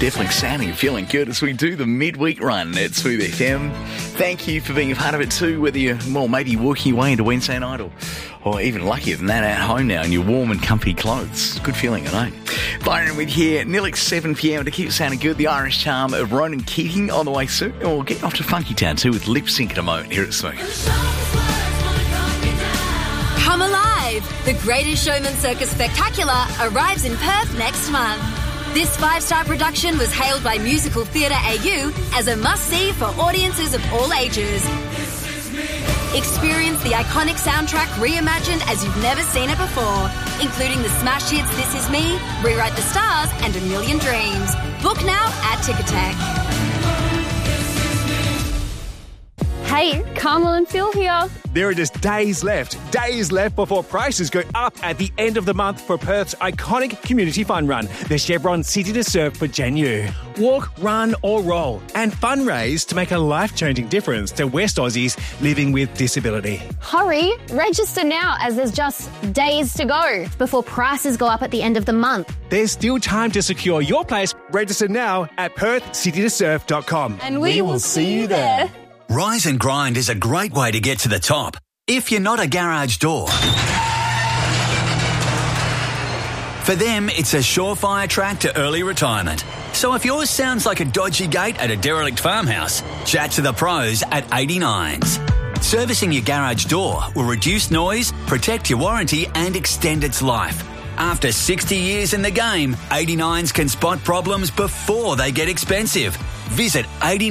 Definitely sounding and feeling good as we do the midweek run at Smooth FM. Thank you for being a part of it too, whether you're, maybe working your way into Wednesday night or even luckier than that at home now in your warm and comfy clothes. Good feeling, I know. Byron with here, nearly 7 p.m. to keep it sounding good. The Irish charm of Ronan Keating on the way soon. And we'll get off to Funky Town too with Lip Sync in a moment here at Smooth. Come alive! The Greatest Showman Circus Spectacular arrives in Perth next month. This 5-star production was hailed by Musical Theatre AU as a must-see for audiences of all ages. Experience the iconic soundtrack reimagined as you've never seen it before, including the smash hits This Is Me, Rewrite the Stars and A Million Dreams. Book now at Ticketek. Hey, Carmel and Phil here. There are just days left before prices go up at the end of the month for Perth's iconic community fun run, the Chevron City to Surf for Janu. Walk, run or roll and fundraise to make a life-changing difference to West Aussies living with disability. Hurry, register now as there's just days to go before prices go up at the end of the month. There's still time to secure your place. Register now at perthcitytosurf.com. And we will see you there. Rise and Grind is a great way to get to the top. If you're not a garage door. For them, it's a surefire track to early retirement. So if yours sounds like a dodgy gate at a derelict farmhouse, chat to the pros at 89s. Servicing your garage door will reduce noise, protect your warranty and extend its life. After 60 years in the game, 89s can spot problems before they get expensive. Visit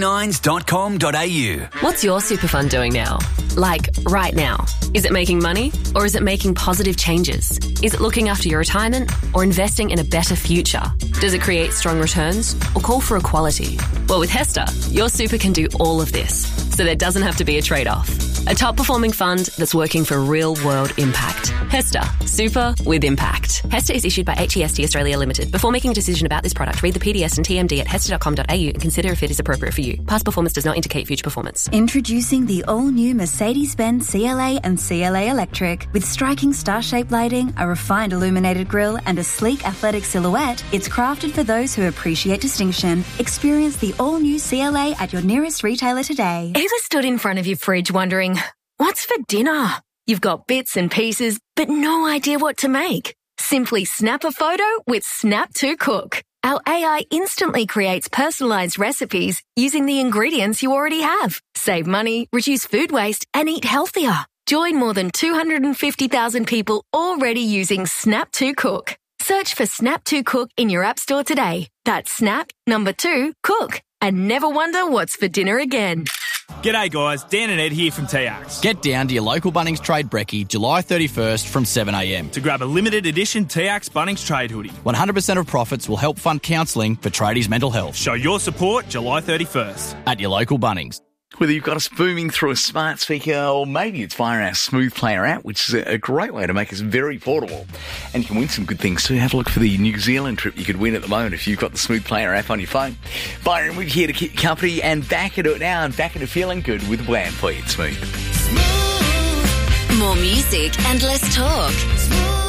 89s.com.au. What's your super fund doing now? Like, right now? Is it making money or is it making positive changes? Is it looking after your retirement or investing in a better future? Does it create strong returns or call for equality? Well, with Hester, your super can do all of this, so there doesn't have to be a trade-off. A top-performing fund that's working for real-world impact. Hester, super with impact. Hester is issued by HEST Australia Limited. Before making a decision about this product, read the PDS and TMD at hester.com.au and consider if it is appropriate for you. Past performance does not indicate future performance. Introducing the all-new Mercedes-Benz CLA and CLA Electric. With striking star-shaped lighting, a refined illuminated grille and a sleek athletic silhouette, it's crafted for those who appreciate distinction. Experience the all-new CLA at your nearest retailer today. Ever stood in front of your fridge wondering, what's for dinner? You've got bits and pieces, but no idea what to make. Simply snap a photo with Snap to Cook. Our AI instantly creates personalised recipes using the ingredients you already have. Save money, reduce food waste, and eat healthier. Join more than 250,000 people already using Snap to Cook. Search for Snap to Cook in your app store today. That's Snap, 2, Cook. And never wonder what's for dinner again. G'day guys, Dan and Ed here from TX. Get down to your local Bunnings Trade Brekkie July 31st from 7am to grab a limited edition TX Bunnings Trade hoodie. 100% of profits will help fund counselling for tradies' mental health. Show your support July 31st. At your local Bunnings. Whether you've got us booming through a smart speaker or maybe it's via our Smooth Player app, which is a great way to make us very portable. And you can win some good things too. Have a look for the New Zealand trip you could win at the moment if you've got the Smooth Player app on your phone. Byron, we're here to keep you company and back into it now and back into feeling good with Wham for you. Smooth. More music and less talk.